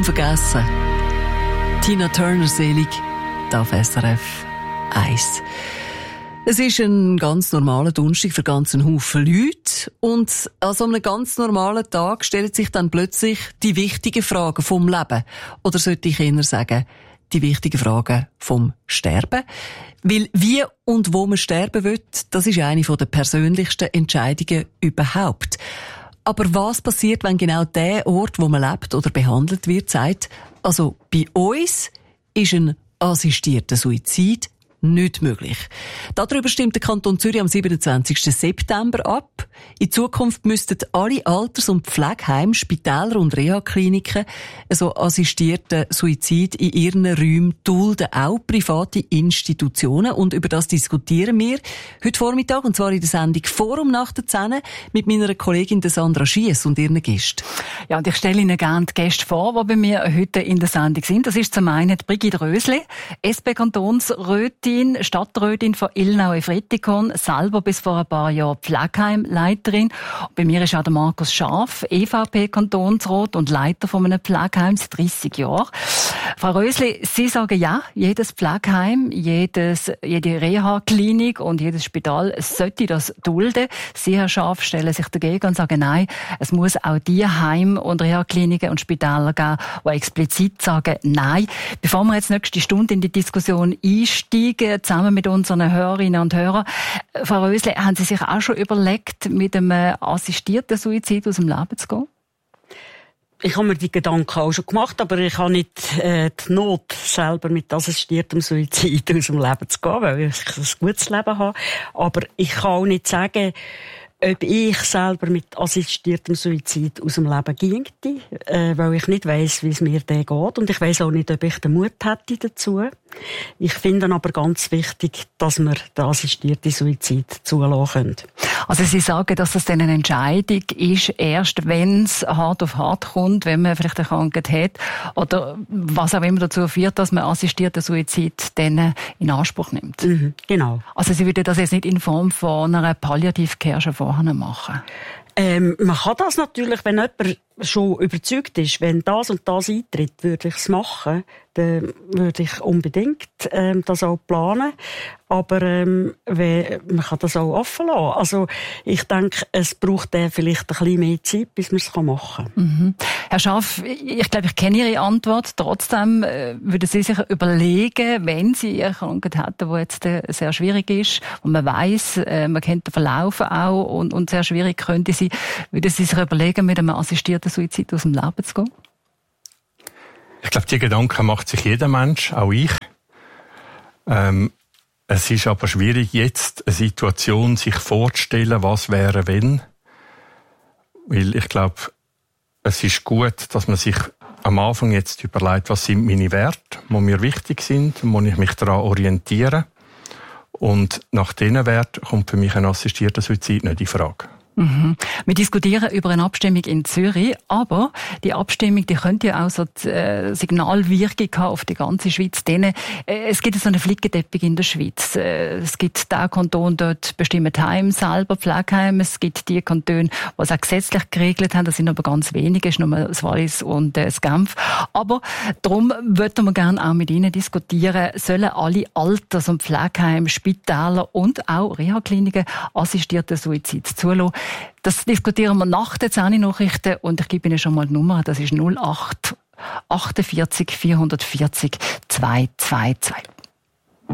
vergessen. Tina Turner selig, auf SRF 1. Es ist ein ganz normaler Donnerstag für ganz einen Haufen Leute. Und an so einem ganz normalen Tag stellen sich dann plötzlich die wichtigen Fragen vom Leben. Oder sollte ich eher sagen, die wichtigen Fragen vom Sterben. Weil wie und wo man sterben will, das ist eine der persönlichsten Entscheidungen überhaupt. Aber was passiert, wenn genau der Ort, wo man lebt oder behandelt wird, sagt, also bei uns ist ein assistierter Suizid nicht möglich. Darüber stimmt der Kanton Zürich am 27. September ab. In Zukunft müssten alle Alters- und Pflegeheime, Spitäler und Reha-Kliniken so assistierten Suizid in ihren Räumen dulden, auch private Institutionen. Und über das diskutieren wir heute Vormittag, und zwar in der Sendung «Forum nach der 10» mit meiner Kollegin Sandra Schiess und ihren Gästen. Ja, und ich stelle Ihnen gerne die Gäste vor, die bei mir heute in der Sendung sind. Das ist zum einen Brigitte Rösli, SP-Kantonsrätin, Stadträtin von Ilnau-Efretikon, selber bis vor ein paar Jahren Pflegeheimleiterin. Bei mir ist auch der Markus Scharf, EVP-Kantonsrat und Leiter von einem Pflegeheim seit 30 Jahren. Frau Rösli, Sie sagen ja, jedes Pflegeheim, jede Reha-Klinik und jedes Spital sollte das dulden. Sie, Herr Scharf, stellen sich dagegen und sagen, nein, es muss auch die Heim- und Reha-Kliniken und Spitäler geben, die explizit sagen, nein. Bevor wir jetzt nächste Stunde in die Diskussion einsteigen, zusammen mit unseren Hörerinnen und Hörern, Frau Rösli, haben Sie sich auch schon überlegt, mit einem assistierten Suizid aus dem Leben zu gehen? Ich habe mir die Gedanken auch schon gemacht, aber ich habe nicht die Not, selber mit assistiertem Suizid aus dem Leben zu gehen, weil ich ein gutes Leben habe. Aber ich kann auch nicht sagen, ob ich selber mit assistiertem Suizid aus dem Leben ginge, weil ich nicht weiss, wie es mir da geht. Und ich weiss auch nicht, ob ich den Mut hätte dazu. Ich finde aber ganz wichtig, dass wir den assistierten Suizid zulassen können. Also Sie sagen, dass das dann eine Entscheidung ist, erst wenn es hart auf hart kommt, wenn man vielleicht eine Krankheit hat oder was auch immer dazu führt, dass man assistierten Suizid dann in Anspruch nimmt. Mhm, genau. Also Sie würden das jetzt nicht in Form von einer Palliativcare schon vorher machen? Man kann das natürlich, wenn jemand schon überzeugt ist, wenn das und das eintritt, würde ich es machen. Dann würde ich unbedingt das auch planen. Aber man kann das auch offen lassen. Also ich denke, es braucht vielleicht ein bisschen mehr Zeit, bis man es machen kann. Mhm. Herr Scharf, ich glaube, ich kenne Ihre Antwort. Trotzdem würden Sie sich überlegen, wenn Sie eine Krankheit hätten, die jetzt sehr schwierig ist und man weiss, man kennt den Verlauf auch und sehr schwierig könnte sie, würden Sie sich überlegen, mit einem assistierten Suizid aus dem Leben zu gehen? Ich glaube, die Gedanken macht sich jeder Mensch, auch ich. Es ist aber schwierig, jetzt eine Situation sich vorzustellen, was wäre, wenn. Weil ich glaube, es ist gut, dass man sich am Anfang jetzt überlegt, was sind meine Werte, die mir wichtig sind, wo ich mich daran orientiere. Und nach diesen Werten kommt für mich ein assistierter Suizid nicht in Frage. Mhm. Wir diskutieren über eine Abstimmung in Zürich, aber die Abstimmung, die könnte ja auch so die Signalwirkung haben auf die ganze Schweiz. Es gibt so einen Flickenteppich in der Schweiz. Es gibt den Kanton, dort bestimmen die Heime selber, Pflegeheime. Es gibt die Kantone, die es auch gesetzlich geregelt haben. Das sind aber ganz wenige, es ist nur das Wallis und das Genf. Aber darum würden wir gerne auch mit Ihnen diskutieren, sollen alle Alters- und Pflegeheime, Spitäler und auch Reha-Kliniken assistierten Suizid zulassen. Das diskutieren wir nach den 10 Nachrichten und ich gebe Ihnen schon mal die Nummer, das ist 08 48 440 222.